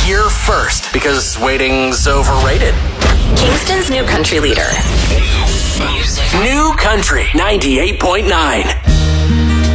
here first because waiting's overrated. Kingston's new country leader. New Country 98.9.